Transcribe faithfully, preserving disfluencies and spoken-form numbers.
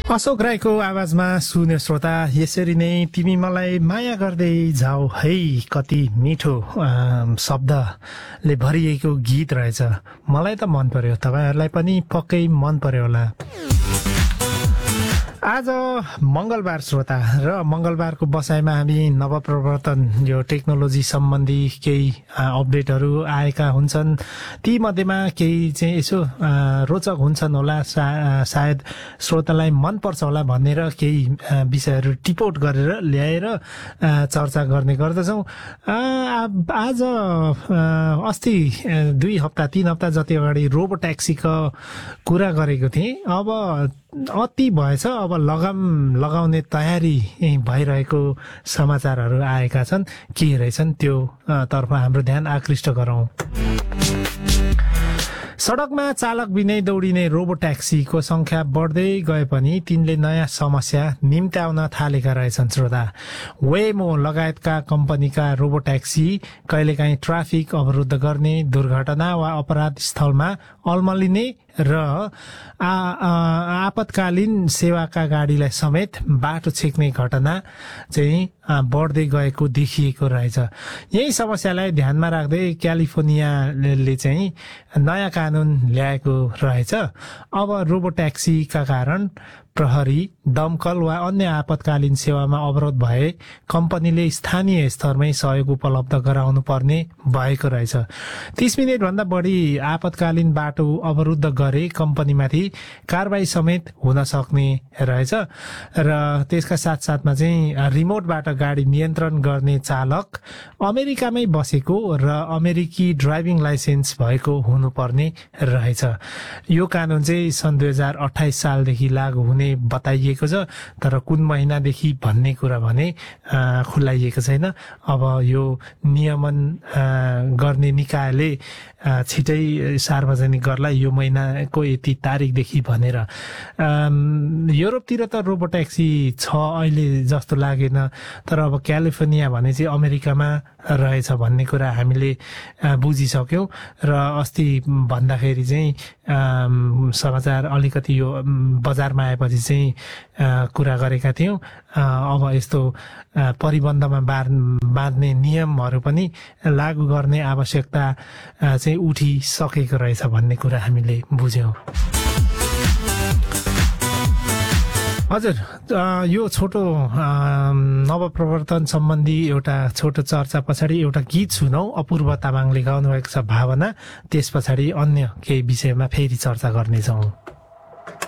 अशोक राईको आवाजमा सुन्यो श्रोता, यसरी नै तिमी मलाई माया गर्दै जाऊ है। कति मिठो शब्दले भरिएको गीत रहेछ। मलाई त मन पर्यो, तपाईहरुलाई पनि पक्कै मन पर्यो होला। आज मंगलबार श्रोता, र मंगलबारको बसाइमा हामी नवप्रवर्तन यो टेक्नोलोजी सम्बन्धी केही अपडेटहरू आएका हुन्छन्। ती मध्येमा केही चाहिँ यसो रोचक हुन्छन् होला, सायद श्रोतालाई मन पर्छ होला भनेर केही विषयहरू टिपोट गरेर ल्याएर चर्चा गर्ने गर्दछौँ। आज अस्ति दुई हप्ता तीन हप्ता जति अगाडि रोबो ट्याक्सीको कुरा गरेको थिएँ। अब अति भएछ, अब लगाम लगाउने तयारी भइरहेको समाचारहरू आएका छन्। के रहेछन् त्यो तर्फ हाम्रो ध्यान आकृष्ट गरौँ। सडकमा चालक बिनै दौडिने रोबो ट्याक्सीको संख्या बढ्दै गए पनि तिनले नयाँ समस्या निम्त्याउन थालेका रहेछन् श्रोता। वेमो लगायतका कम्पनीका रोबो ट्याक्सी कहिलेकाहीँ ट्राफिक अवरुद्ध गर्ने, दुर्घटना वा अपराध स्थलमा अल्मलिने र आपतकालीन सेवाका गाडीलाई समेत बाटो छेक्ने घटना चाहिँ बढ्दै गएको देखिएको रहेछ। यही समस्यालाई ध्यानमा राख्दै क्यालिफोर्नियाले चाहिँ नयाँ कानून ल्याएको रहेछ। अब रोबो ट्याक्सीका कारण प्रहरी, दमकल वा अन्य आपतकालीन सेवामा अवरोध भए कम्पनीले स्थानीय स्तरमै सहयोग उपलब्ध गराउनु पर्ने भएको रहेछ। तीस मिनट भन्दा बढी आपतकालीन बाटो अवरुद्ध गरे कम्पनीमाथि कारबाही समेत हुन सक्ने रहेछ। र त्यसका साथसाथमा चाहिँ रिमोटबाट गाडी नियन्त्रण गर्ने चालक अमेरिकामै बसेको र अमेरिकी ड्राइभिङ लाइसेन्स भएको हुनुपर्ने रहेछ। यो कानून चाहिँ सन् दुई हजार अठाइस सालदेखि लागू हुने बताइएको छ, तर कुन महिनादेखि भन्ने कुरा भने खुलाइएको छैन। अब यो नियमन गर्ने निकायले छिटै सार्वजनिक गर्ला यो महिनाको यति तारिकदेखि भनेर। युरोपतिर त रोबो ट्याक्सी छ अहिले जस्तो लागेन, तर अब क्यालिफोर्निया भने चाहिँ अमेरिकामा रहेछ भन्ने कुरा हामीले बुझिसक्यौँ। र अस्ति भन्दाखेरि चाहिँ समाचार अलिकति यो बजारमा आएपछि चाहिँ कुरा गरेका थियौँ। अब यस्तो परिबन्धमा बाँध्ने नियमहरू पनि लागू गर्ने आवश्यकता चाहिँ उठिसकेको रहेछ भन्ने कुरा हामीले बुझ्यौँ। हजुर, यो छोटो नवप्रवर्तन सम्बन्धी एउटा छोटो चर्चा पछाडि एउटा गीत सुनौ। अपूर्व तामाङले गाउनु भएको छ भावना। त्यस पछाडि अन्य केही विषयमा फेरि चर्चा गर्नेछौँ।